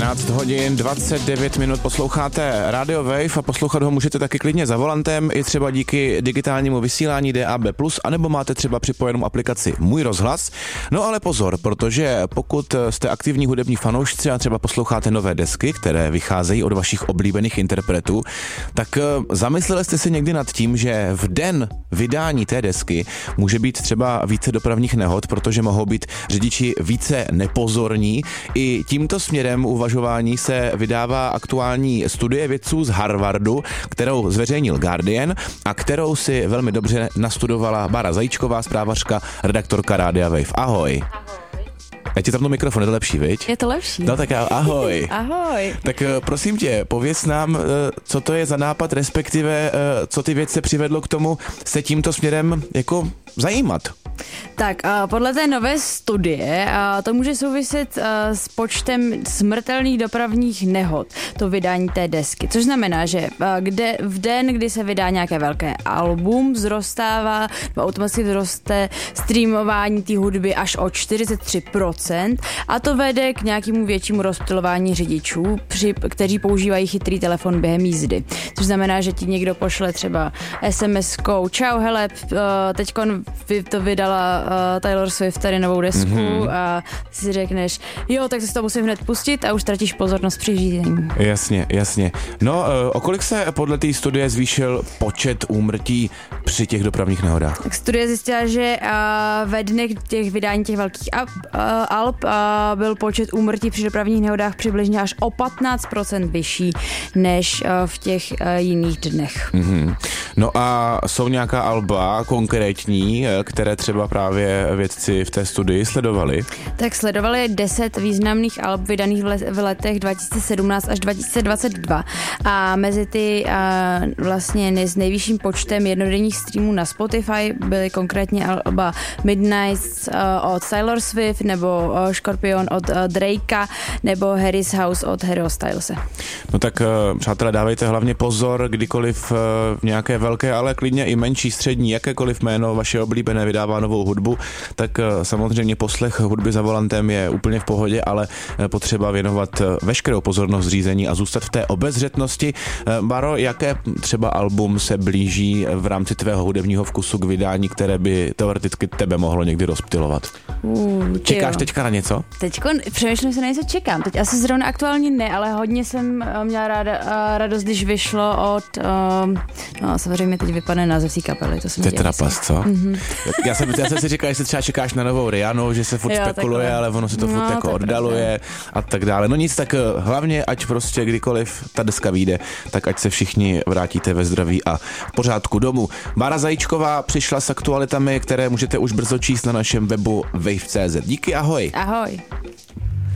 13 hodin 29 minut posloucháte Radio Wave a poslouchat ho můžete taky klidně za volantem i třeba díky digitálnímu vysílání DAB+, anebo máte třeba připojenou aplikaci Můj rozhlas. No ale pozor, protože pokud jste aktivní hudební fanoušci a třeba posloucháte nové desky, které vycházejí od vašich oblíbených interpretů, tak zamysleli jste si někdy nad tím, že v den vydání té desky může být třeba více dopravních nehod, protože mohou být řidiči více nepozorní. I tímto směrem uvažování se vydává aktuální studie vědců z Harvardu, kterou zveřejnil Guardian a kterou si velmi dobře nastudovala Bára Zajíčková, zprávařka, redaktorka Rádia Wave. Ahoj. Já ti zapnu mikrofon, je to lepší, viď? Je to lepší. No tak ahoj. Ahoj. Tak prosím tě, pověz nám, co to je za nápad, respektive co ty vědce přivedlo k tomu se tímto směrem jako zajímat. Tak podle té nové studie to může souviset s počtem smrtelných dopravních nehod, to vydání té desky. Což znamená, že v den, kdy se vydá nějaké velké album, automaticky vzroste streamování té hudby až o 43% a to vede k nějakému většímu rozptylování řidičů, kteří používají chytrý telefon během jízdy. Což znamená, že ti někdo pošle třeba SMS-kou, čau, hele, teďkon to vydala Taylor Swift tady novou desku a si řekneš, jo, tak si to musím hned pustit a už ztratíš pozornost při řízení. Jasně. No, o kolik se podle té studie zvýšil počet úmrtí při těch dopravních nehodách? Tak studie zjistila, že ve dnech těch vydání těch velkých alb byl počet úmrtí při dopravních nehodách přibližně až o 15% vyšší než v těch jiných dnech. No a jsou nějaká alba konkrétní, které třeba právě vědci v té studii sledovali? Tak sledovali 10 významných alb vydaných v letech 2017 až 2022 a mezi ty vlastně s nejvyšším počtem jednodenních streamů na Spotify byly konkrétně alba Midnight od Taylor Swift nebo Scorpion od Drakea nebo Harry's House od Harryho Stylese. No tak přátelé, dávejte hlavně pozor, kdykoliv v nějaké velké, ale klidně i menší, střední, jakékoliv jméno vaše oblíbené vydává novou hudbu, tak samozřejmě poslech hudby za volantem je úplně v pohodě, ale potřeba věnovat veškerou pozornost řízení a zůstat v té obezřetnosti. Baro, jaké třeba album se blíží v rámci tvého hudebního vkusu k vydání, které by teoreticky tebe mohlo někdy rozptylovat? Čekáš teďka na něco? Teďko přemýšlím, se na něco čekám. Teď asi zrovna aktuálně ne, ale hodně jsem měla radost, když vyšlo od no samozřejmě teď vypadne název té kapely. To je trapast, co? Já jsem si říkal, jestli třeba čekáš na novou Rihannu, že se furt spekuluje, takhle. Ale ono se to furt jako oddaluje a tak dále. No nic, tak hlavně, ať prostě kdykoliv ta deska vyjde, tak ať se všichni vrátíte ve zdraví a v pořádku domů. Bára Zajíčková přišla s aktualitami, které můžete už brzo číst na našem webu wave.cz. Díky, ahoj. Ahoj.